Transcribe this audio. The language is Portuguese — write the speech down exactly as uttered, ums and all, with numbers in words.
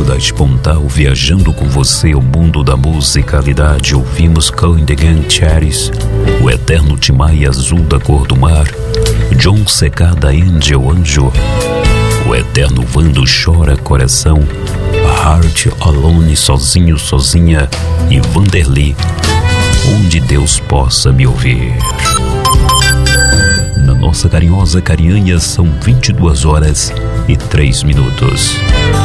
Diego da Espontal, viajando com você ao mundo da musicalidade. Ouvimos Calling the Gang Cherries, o eterno Timaya Azul da Cor do Mar, John Secada Angel Anjo, o eterno Vando Chora Coração, Heart Alone Sozinho Sozinha e Vanderly, Onde Deus Possa Me Ouvir. Na nossa carinhosa Carianha são vinte e duas horas e três minutos.